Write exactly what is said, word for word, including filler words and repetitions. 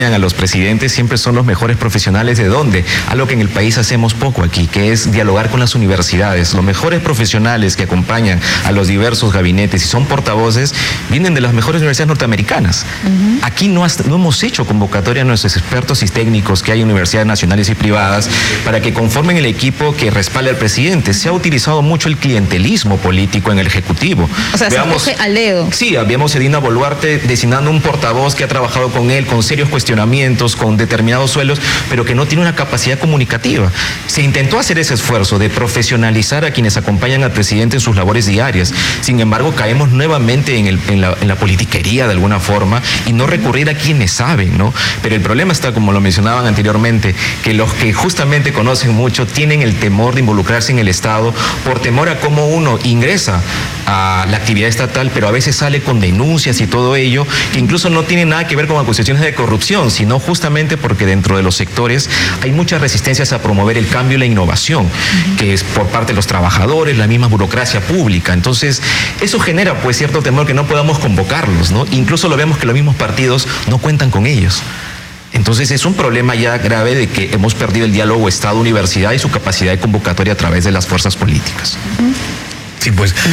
a los presidentes siempre son los mejores profesionales. ¿De dónde? Algo que en el país hacemos poco aquí, que es dialogar con las universidades. Los mejores profesionales que acompañan a los diversos gabinetes y son portavoces vienen de las mejores universidades norteamericanas. Uh-huh. Aquí no, has, no hemos hecho convocatoria a nuestros expertos y técnicos que hay en universidades nacionales y privadas para que conformen el equipo que respalde al presidente. Se ha utilizado mucho el clientelismo político en el Ejecutivo. O sea, Veamos, se coge al dedo. Sí, habíamos a Dina Boluarte designando un portavoz que ha trabajado con él, con serios cuestionamientos, con determinados sueldos, pero que no tiene una capacidad comunicativa. Se intentó hacer ese esfuerzo de profesionalizar a quienes acompañan al presidente en sus labores diarias. Sin embargo, caemos nuevamente en, el, en, la, en la politiquería de alguna forma y no recurrir a quienes saben, ¿no? Pero el problema está, como lo mencionaban anteriormente, que los que justamente conocen mucho tienen el temor de involucrarse en el Estado por temor a cómo uno ingresa a la actividad estatal, pero a veces sale con denuncias y todo ello, que incluso no tiene nada que ver con acusaciones de corrupción, sino justamente porque dentro de los sectores hay muchas resistencias a promover el cambio y la innovación, que es por parte de los trabajadores, la misma burocracia pública. Entonces, eso genera pues cierto temor que no podamos convocarlos, ¿no? Incluso lo vemos que los mismos partidos no cuentan con ellos. Entonces es un problema ya grave de que hemos perdido el diálogo Estado-Universidad y su capacidad de convocatoria a través de las fuerzas políticas. Sí, pues...